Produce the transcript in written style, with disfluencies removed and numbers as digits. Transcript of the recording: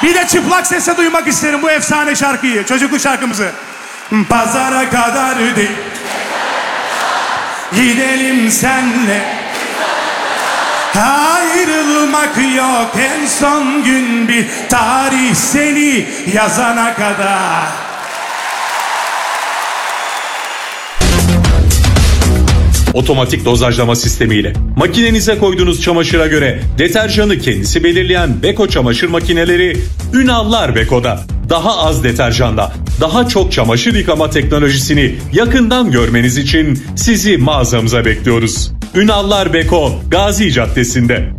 Bir de çıplak sesle duymak isterim bu efsane şarkıyı. Çocukluk şarkımızı. Pazara kadar gidelim senle. Ayrılmak yok, en son gün bir tarih seni yazana kadar. Otomatik dozajlama sistemiyle makinenize koyduğunuz çamaşıra göre deterjanı kendisi belirleyen Beko çamaşır makineleri Ünallar Beko'da. Daha az deterjanla daha çok çamaşır yıkama teknolojisini yakından görmeniz için sizi mağazamıza bekliyoruz. Ünallar Beko, Gazi Caddesi'nde.